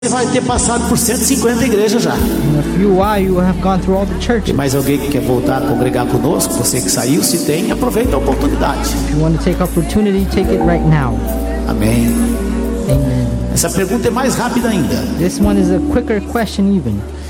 vai ter passado por 150 igrejas já. In a few while, you will have gone through all the churches. Tem mais alguém que quer voltar a congregar conosco? Você que saiu, se tem, aproveita a oportunidade. If you want to take opportunity, take it right now. Amém. Amen. Essa pergunta é mais rápida ainda. This one is a quicker question even.